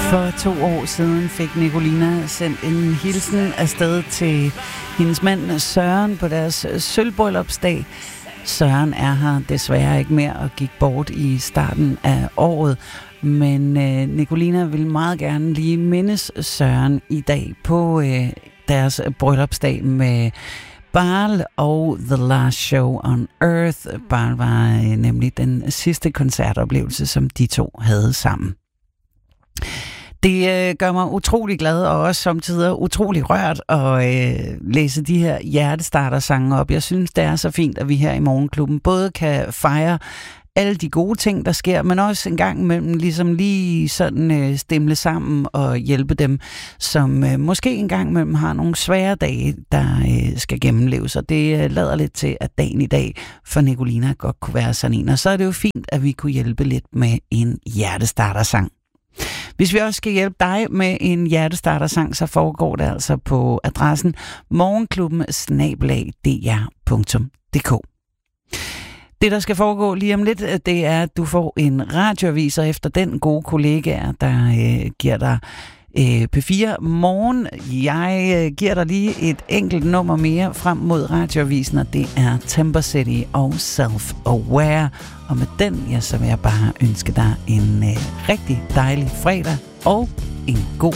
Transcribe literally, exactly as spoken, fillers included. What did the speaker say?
For to år siden fik Nicolina sendt en hilsen afsted til hendes mand Søren på deres sølvbryllupsdag. Søren er her desværre ikke mere og gik bort i starten af året. Men øh, Nicolina vil meget gerne lige mindes Søren i dag på øh, deres bryllupsdag med Baal og The Last Show on Earth. Baal var øh, nemlig den sidste koncertoplevelse, som de to havde sammen. Det øh, gør mig utrolig glad og også samtidig utrolig rørt at øh, læse de her hjertestarter-sange op. Jeg synes, det er så fint, at vi her i Morgenklubben både kan fejre alle de gode ting, der sker, men også en gang imellem ligesom lige sådan øh, stemle sammen og hjælpe dem, som øh, måske en gang imellem har nogle svære dage, der øh, skal gennemleves. Og det øh, lader lidt til, at dagen i dag for Nicolina godt kunne være sådan en. Og så er det jo fint, at vi kunne hjælpe lidt med en hjertestarter-sang. Hvis vi også skal hjælpe dig med en hjertestarter-sang, så foregår det altså på adressen morgenklubben snabel-a d r punktum d k. Det, der skal foregå lige om lidt, det er, at du får en radioavis, og efter den gode kollega, der øh, giver dig øh, P fire Morgen. Jeg øh, giver dig lige et enkelt nummer mere frem mod radioavisen, og det er Temper City og Self-Aware. Og med den, ja, så vil jeg bare ønske dig en øh, rigtig dejlig fredag og en god